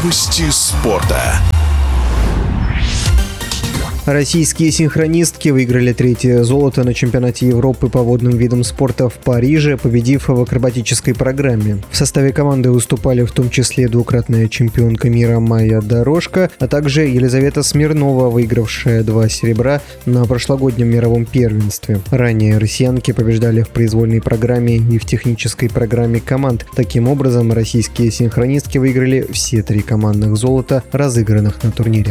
Новости спорта. Российские синхронистки выиграли 3-е золото на чемпионате Европы по водным видам спорта в Париже, победив в акробатической программе. В составе команды выступали в том числе двукратная чемпионка мира Майя Дорожко, а также Елизавета Смирнова, выигравшая 2 серебра на прошлогоднем мировом первенстве. Ранее россиянки побеждали в произвольной программе и в технической программе команд. Таким образом, российские синхронистки выиграли все 3 командных золота, разыгранных на турнире.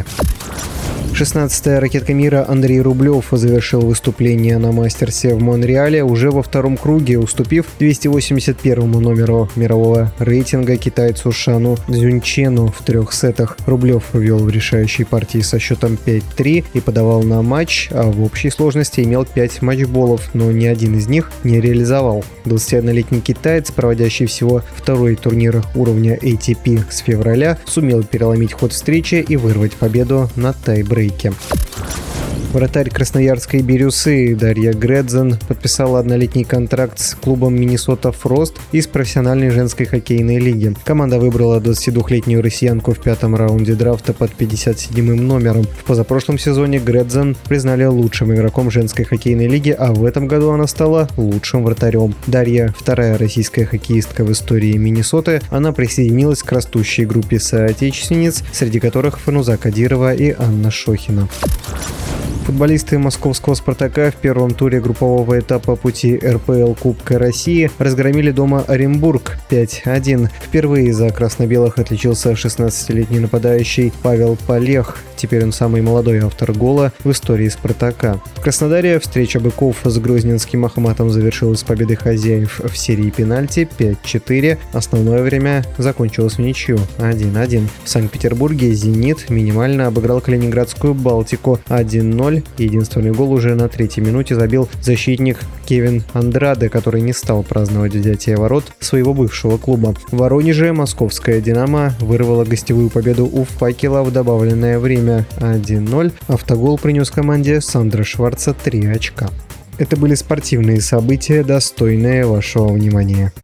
16-я ракетка мира Андрей Рублев завершил выступление на мастерсе в Монреале уже во втором круге, уступив 281-му номеру мирового рейтинга китайцу Шану Цзюньчену в 3 сетах. Рублев вел в решающей партии со счетом 5-3 и подавал на матч, а в общей сложности имел 5 матчболов, но ни один из них не реализовал. 21-летний китаец, проводящий всего 2-й турнир уровня ATP с февраля, сумел переломить ход встречи и вырвать победу на тайбрейке. Вратарь красноярской «Бирюсы» Дарья Гредзен подписала однолетний контракт с клубом «Миннесота Фрост» из профессиональной женской хоккейной лиги. Команда выбрала 22-летнюю россиянку в 5-м раунде драфта под 57-м номером. В позапрошлом сезоне Гредзен признали лучшим игроком женской хоккейной лиги, а в этом году она стала лучшим вратарем. Дарья – вторая российская хоккеистка в истории Миннесоты. Она присоединилась к растущей группе соотечественниц, среди которых Фануза Кадирова и Анна Шохина. Футболисты московского «Спартака» в первом туре группового этапа пути РПЛ Кубка России разгромили дома Оренбург 5-1. Впервые за красно-белых отличился 16-летний нападающий Павел Палех. Теперь он самый молодой автор гола в истории «Спартака». В Краснодаре встреча быков с грозненским Ахматом завершилась победой хозяев в серии пенальти 5-4. Основное время закончилось в ничью 1-1. В Санкт-Петербурге «Зенит» минимально обыграл калининградскую «Балтику» 1-0. Единственный гол уже на 3-й минуте забил защитник Кевин Андраде, который не стал праздновать взятие ворот своего бывшего клуба. В Воронеже московская «Динамо» вырвала гостевую победу у «Факела» в добавленное время 1-0. Автогол принес команде Сандра Шварца 3 очка. Это были спортивные события, достойные вашего внимания.